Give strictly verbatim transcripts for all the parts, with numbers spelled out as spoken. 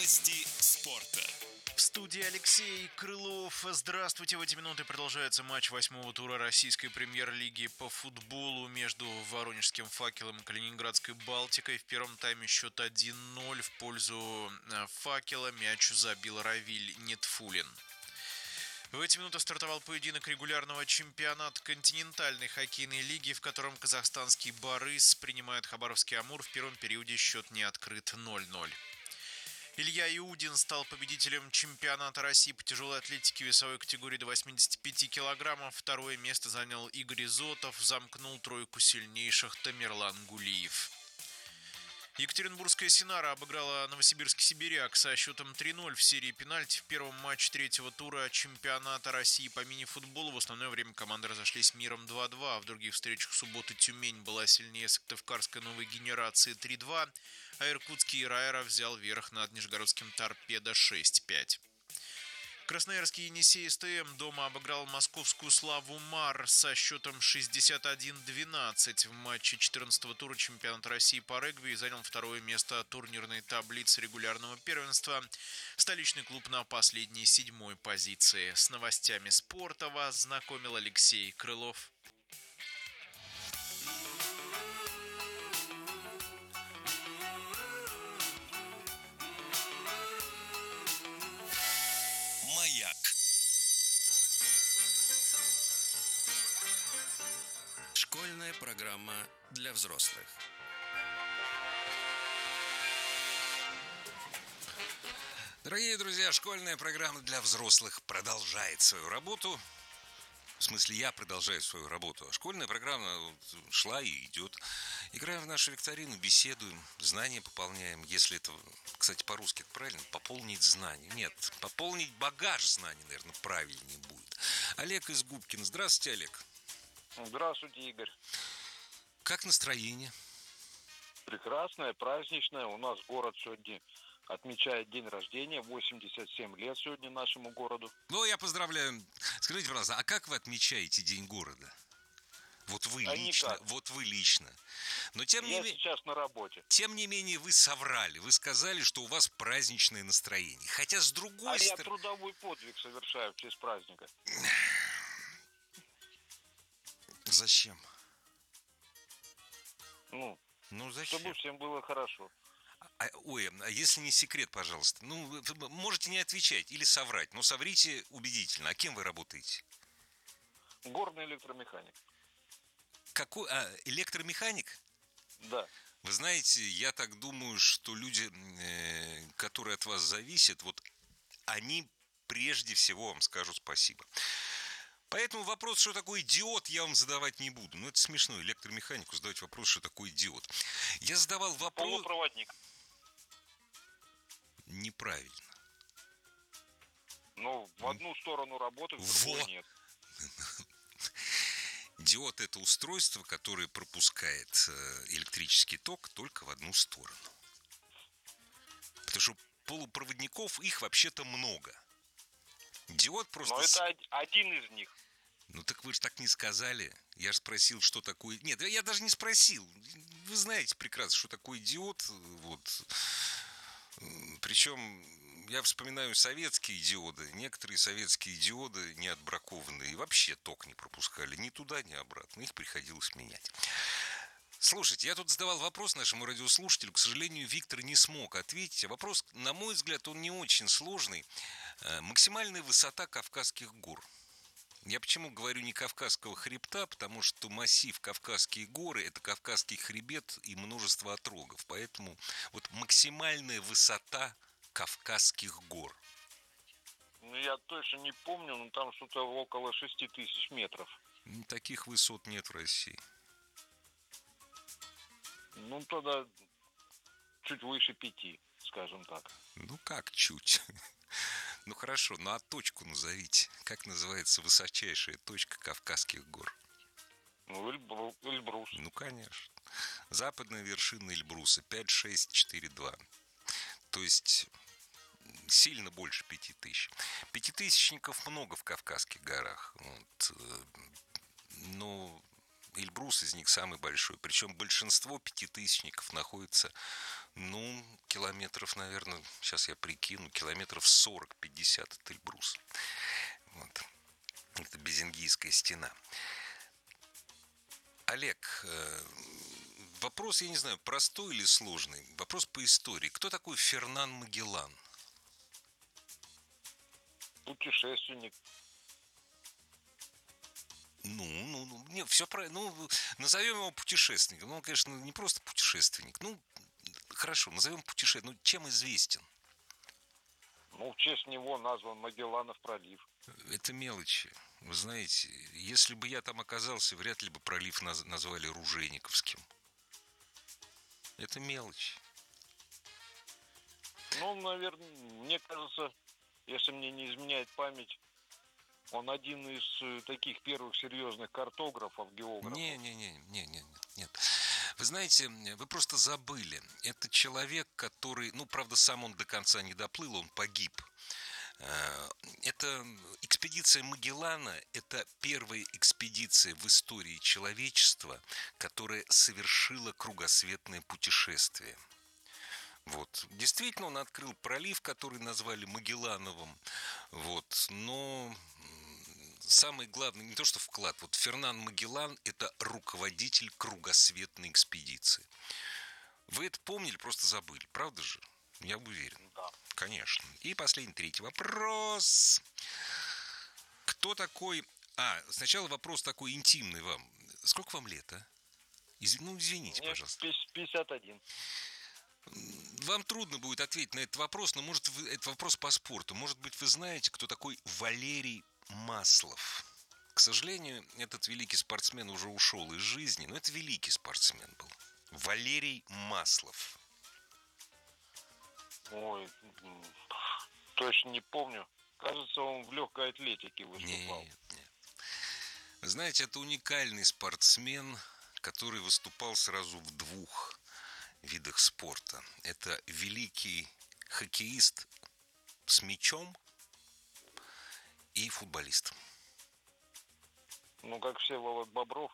Новости спорта. В студии Алексей Крылов. Здравствуйте. В эти минуты продолжается матч восьмого тура российской премьер-лиги по футболу между Воронежским «Факелом» и Калининградской «Балтикой». В первом тайме счет один ноль в пользу «Факела». Мяч забил Равиль Нетфулин. В эти минуты стартовал поединок регулярного чемпионата континентальной хоккейной лиги, в котором казахстанский «Барыс» принимает хабаровский «Амур». В первом периоде счет не открыт ноль ноль. Илья Иудин стал победителем чемпионата России по тяжелой атлетике весовой категории до восьмидесяти пяти килограммов. Второе место занял Игорь Изотов, замкнул тройку сильнейших Тамерлан Гулиев. Екатеринбургская «Синара» обыграла новосибирский «Сибиряк» со счетом три ноль в серии пенальти. В первом матче третьего тура чемпионата России по мини-футболу в основное время команды разошлись миром два два. В других встречах субботы Тюмень была сильнее Сыктывкарской новой генерации три два, а иркутский «Райра» взял верх над нижегородским «Торпедо» шесть пять. Красноярский «Енисей СТМ» дома обыграл московскую «Славу Мар» со счетом шестьдесят один двенадцать в матче четырнадцатого тура чемпионата России по регби и занял второе место турнирной таблицы регулярного первенства. Столичный клуб на последней седьмой позиции. С новостями спорта вас знакомил Алексей Крылов. Маяк. Школьная программа для взрослых. Дорогие друзья, школьная программа для взрослых продолжает свою работу. В смысле, я продолжаю свою работу. А школьная программа шла и идет. Играем в нашу викторину, беседуем, знания пополняем. Если это, кстати, по-русски это правильно, пополнить знания. Нет, пополнить багаж знаний, наверное, правильнее будет. Олег из Губкина. Здравствуйте, Олег. Здравствуйте, Игорь. Как настроение? Прекрасное, праздничное. У нас город сегодня отмечает день рождения. восемьдесят семь лет сегодня нашему городу. Ну, я поздравляю. Скажите, пожалуйста, а как вы отмечаете День города? Вот вы А лично, никак. вот вы лично. Но тем не Я менее... сейчас на работе. Тем не менее, вы соврали. Вы сказали, что у вас праздничное настроение. Хотя, с другой А я стороны... трудовой подвиг совершаю в честь праздника. Зачем? Ну, Ну, зачем? чтобы всем было хорошо. А, ой, а если не секрет, пожалуйста. Ну, вы можете не отвечать или соврать. Но соврите убедительно. А кем вы работаете? Горный электромеханик. Какой? А, электромеханик? Да. Вы знаете, я так думаю, что люди, э, которые от вас зависят, вот они прежде всего вам скажут спасибо. Поэтому вопрос, что такое диод, я вам задавать не буду. Ну, это смешно, электромеханику задавать вопрос, что такое диод. Я задавал вопрос... Полупроводник. Неправильно. Ну, в одну сторону работает, в другую Во! нет. Диод – это устройство, которое пропускает электрический ток только в одну сторону. Потому что полупроводников, их вообще-то много. Диод просто... Но это один из них. Ну так вы же так не сказали. Я же спросил, что такое... Нет, я даже не спросил. Вы знаете прекрасно, что такое диод. Вот. Причем я вспоминаю советские диоды. Некоторые советские диоды не отбракованные и вообще ток не пропускали ни туда, ни обратно. Их приходилось менять. Слушайте, я тут задавал вопрос нашему радиослушателю. К сожалению, Виктор не смог ответить. А вопрос, на мой взгляд, он не очень сложный. Максимальная высота Кавказских гор. Я почему говорю не Кавказского хребта, потому что массив Кавказские горы – это Кавказский хребет и множество отрогов. Поэтому вот максимальная высота Кавказских гор. Ну, я точно не помню, но там что-то около шести тысяч метров. Таких высот нет в России. Ну, тогда чуть выше пяти, скажем так. Ну, как чуть? Ну, хорошо, ну а точку назовите. Как называется высочайшая точка Кавказских гор? Ну, Эльбру, Эльбрус. Ну, конечно. Западная вершина Эльбруса пять шесть четыре два. То есть сильно больше пяти тысяч. Пятитысячников много в Кавказских горах. Вот. Но Эльбрус из них самый большой. Причем большинство пятитысячников находится Ну, километров, наверное, сейчас я прикину, километров сорок-пятьдесят от Эльбруса. Вот. Это Безингийская стена. Олег, э, вопрос, я не знаю, простой или сложный. Вопрос по истории. Кто такой Фернан Магеллан? Путешественник. Ну, ну, ну, не, все правильно. Ну, назовем его путешественником. Ну, он, конечно, не просто путешественник. Ну, хорошо, назовем путешественником. Ну, чем известен? Ну, в честь него назван Магелланов пролив. Это мелочи. Вы знаете, если бы я там оказался, вряд ли бы пролив наз- назвали Ружейниковским. Это мелочь. Ну, наверное, мне кажется, если мне не изменяет память, он один из э, таких первых серьезных картографов, географов. Не, не, не, не, не, нет. Вы знаете, вы просто забыли. Это человек, который, ну, правда, сам он до конца не доплыл, он погиб. Это экспедиция Магеллана, это первая экспедиция в истории человечества, которая совершила кругосветное путешествие. Вот. Действительно, он открыл пролив, который назвали Магеллановым. Вот. Но самый главный, не то что вклад, вот Фернан Магеллан – это руководитель кругосветной экспедиции. Вы это помнили, просто забыли, правда же? Я уверен. Да. Конечно. И последний, третий вопрос. Кто такой... А, сначала вопрос такой интимный вам. Сколько вам лет, а? Из... Ну, извините, Мне пожалуйста. пятьдесят один. Вам трудно будет ответить на этот вопрос, но, может, вы... это вопрос по спорту. Может быть, вы знаете, кто такой Валерий Маслов? К сожалению, этот великий спортсмен уже ушел из жизни, но это великий спортсмен был. Валерий Маслов. Ой, точно не помню. Кажется, он в легкой атлетике выступал. Нет, нет. Вы знаете, это уникальный спортсмен, который выступал сразу в двух видах спорта. Это великий хоккеист с мячом и футболист. Ну, как Всеволод Бобров.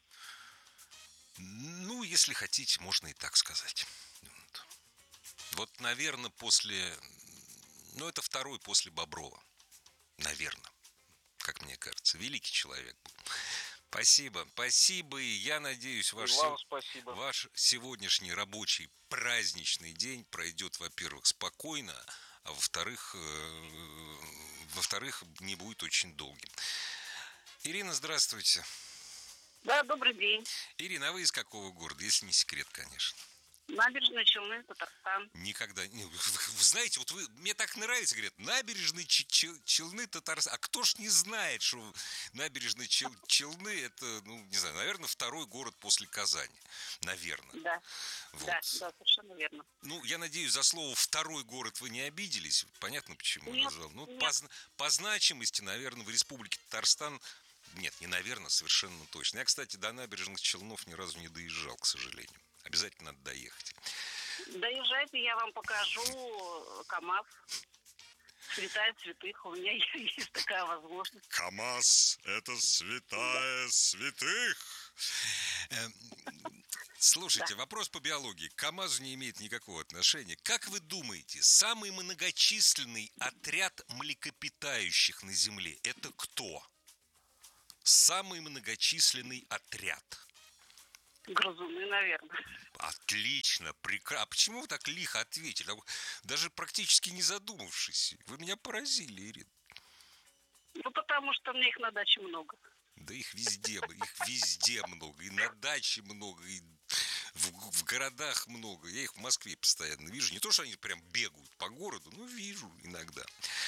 Ну, если хотите, можно и так сказать. Вот, вот наверное, после... Ну, это второй после Боброва. Наверное, как мне кажется. Великий человек был. Спасибо, спасибо. И я надеюсь, ваш, Вам се... спасибо. ваш сегодняшний рабочий праздничный день пройдет, во-первых, спокойно, а во-вторых, э... во-вторых, не будет очень долгим. Ирина, здравствуйте. Да, добрый день. Ирина, а вы из какого города, если не секрет, конечно? Набережные Челны, Татарстан. Никогда не... Вы, вы знаете, вот вы... Мне так нравится, говорят, набережные Ч- Челны, Татарстан. А кто ж не знает, что набережные Чел... Челны, это, ну, не знаю, наверное, второй город после Казани. Наверное. Да, вот. да, да, совершенно верно. Ну, я надеюсь, за слово «второй город» вы не обиделись. Понятно, почему я назвал. Ну, по, по значимости, наверное, в Республике Татарстан... Нет, не наверное, совершенно точно. Я, кстати, до набережных Челнов ни разу не доезжал, к сожалению. Обязательно надо доехать. Доезжайте, я вам покажу КамАЗ. Святая святых. У меня есть такая возможность. КамАЗ – это святая святых. Слушайте, да. Вопрос по биологии. К КамАЗу не имеет никакого отношения. Как вы думаете, самый многочисленный отряд млекопитающих на Земле – это кто? Самый многочисленный отряд. Грызуны, наверное. Отлично, прекрасно. А почему вы так лихо ответили? Даже практически не задумавшись. Вы меня поразили, Ирина. Ну, потому что мне их на даче много. Да их везде, их везде много. И на даче много, и в, в городах много. Я их в Москве постоянно вижу. Не то, что они прям бегают по городу, но вижу иногда.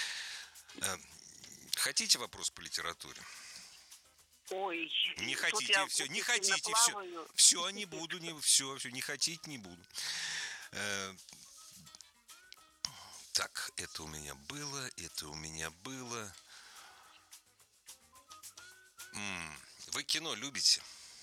Хотите вопрос по литературе? Ой, не хотите, все, не хотите, все, все, не буду, не, все, все, не хотите, не буду. Э, так, это у меня было, это у меня было. М-м, вы кино любите?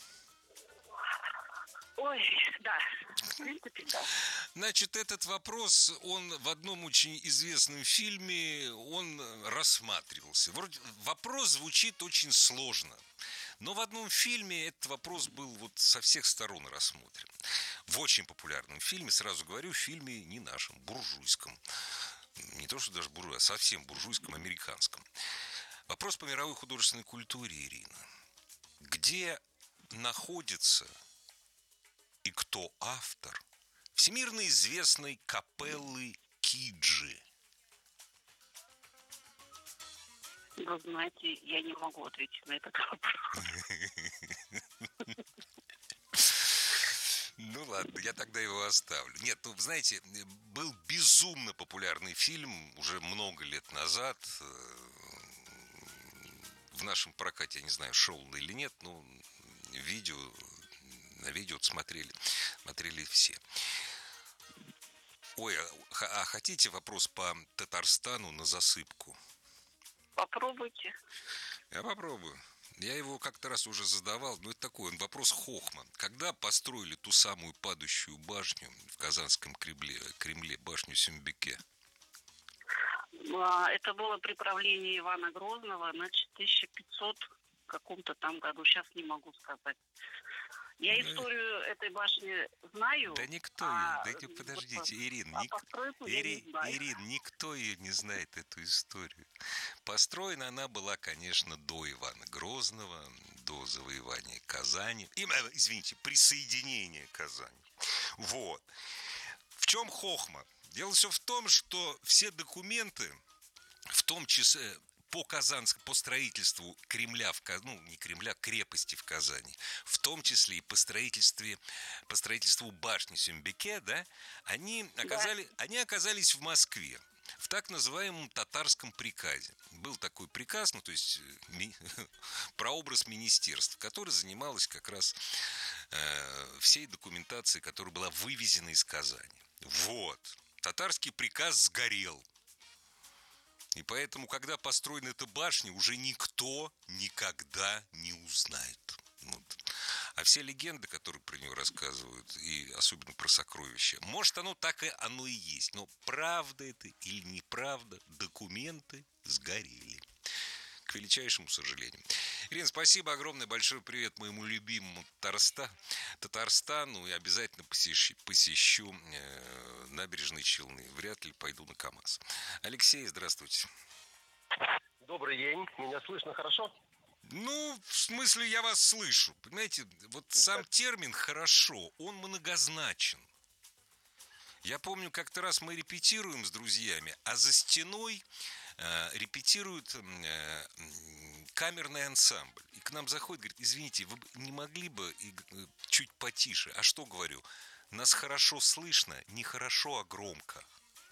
Ой, да, в принципе, да. Значит, этот вопрос, он в одном очень известном фильме, он рассматривался. Вроде вопрос звучит очень сложно. Но в одном фильме этот вопрос был вот со всех сторон рассмотрен. В очень популярном фильме, сразу говорю, в фильме не нашем, буржуйском. Не то, что даже буржуйском, а совсем буржуйском, американском. Вопрос по мировой художественной культуре, Ирина. Где находится и кто автор всемирно известной капеллы Киджи? Вы знаете, я не могу ответить на этот вопрос. Ну ладно, я тогда его оставлю. Нет, ну, знаете, был безумно популярный фильм уже много лет назад. В нашем прокате, я не знаю, шел он или нет, но видео, на видео смотрели, смотрели все. Ой, а, а хотите вопрос по Татарстану на засыпку? Попробуйте. Я попробую. Я его как-то раз уже задавал, но это такой он вопрос Хохма. Когда построили ту самую падающую башню в Казанском Кремле, Кремле башню Сюмбике? А, Это было при правлении Ивана Грозного, значит, в тысяча пятьсот каком-то там году. Сейчас не могу сказать. Я историю этой башни знаю. Да никто а ее, да не- подождите, Ирин, а ник- постройку я Ири- не знаю. Ирин, никто ее не знает, эту историю. Построена она была, конечно, до Ивана Грозного, до завоевания Казани, и, э, извините, присоединения Казани. Вот. В чем хохма? Дело все в том, что все документы, в том числе по Казанскому, по строительству Кремля, в, Ка- ну, не Кремля, крепости в Казани, в том числе и по строительству, по строительству башни Сюмбике, да, они, оказали, они оказались в Москве, в так называемом татарском приказе. Был такой приказ, ну, то есть ми, прообраз министерства, который занималось как раз э, всей документацией, которая была вывезена из Казани. Вот. Татарский приказ сгорел. И поэтому, когда построена эта башня, уже никто никогда не узнает. Вот. А все легенды, которые про нее рассказывают, и особенно про сокровища, может, оно так и оно и есть. Но правда это или неправда, документы сгорели. К величайшему сожалению. Ирина, спасибо огромное, большой привет моему любимому Татарста, Татарстану. И обязательно посещу, посещу э, набережные Челны. Вряд ли пойду на КамАЗ. Алексей, здравствуйте. Добрый день. Меня слышно хорошо? Ну, в смысле, я вас слышу. Понимаете, вот сам термин «хорошо», он многозначен. Я помню, как-то раз мы репетируем с друзьями, а за стеной э, репетирует э, камерный ансамбль. И к нам заходит, говорит: извините, вы не могли бы чуть потише? А что говорю? Нас хорошо слышно, не хорошо, а громко.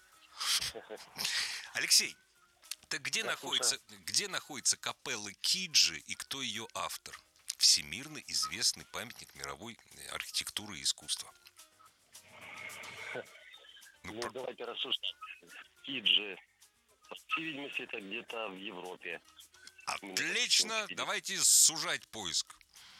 Алексей, так где, находится, где находится капелла Киджи и кто ее автор? Всемирно известный памятник мировой архитектуры и искусства. Ну, Ну, про- давайте рассуждать. Фиджи. По всей видимости, это где-то в Европе. Отлично, давайте сужать поиск.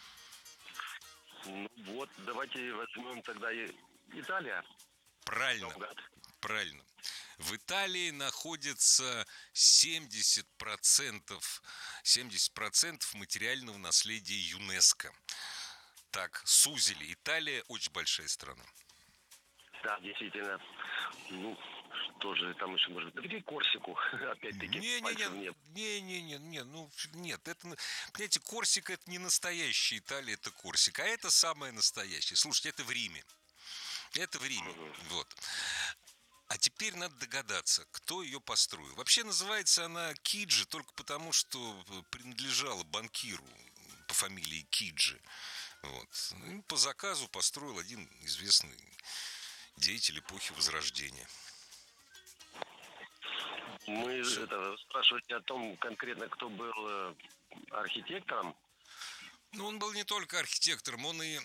Ну вот, давайте возьмем тогда и Италия. Правильно, Новгород. правильно. В Италии находится семьдесят процентов, семьдесят процентов материального наследия ЮНЕСКо. Так, сузили. Италия очень большая страна. Да, действительно. Ну, что же там еще может быть? Или Корсику, опять-таки, пальцем нет. Не-не-не, не, ну нет, это, понимаете, Корсика это не настоящая Италия, это Корсика, а это самое настоящее. Слушайте, это в Риме. Это в Риме, вот. А теперь надо догадаться, кто ее построил. Вообще называется она Киджи только потому, что принадлежала банкиру по фамилии Киджи. Вот. И по заказу построил один известный деятель эпохи Возрождения. Мы это, спрашиваете о том конкретно, кто был э, архитектором. Ну, он был не только архитектором, он и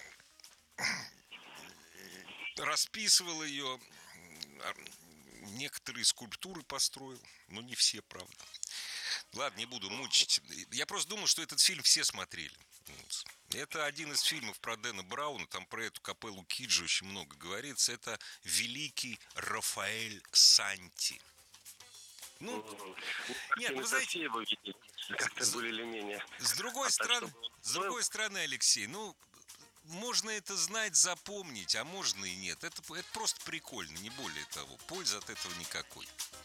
расписывал ее, некоторые скульптуры построил, но не все, правда. Ладно, не буду мучить. Я просто думал, что этот фильм все смотрели. Это один из фильмов про Дэна Брауна, там про эту капеллу Киджи очень много говорится. Это великий Рафаэль Санти. Ну, Мгм. нет, Мы вы знаете, все его видели, как-то с- более или менее. с другой А так, стороны, чтобы- с другой стороны, Алексей, ну, можно это знать, запомнить, а можно и нет. Это, это просто прикольно, не более того. Пользы от этого никакой.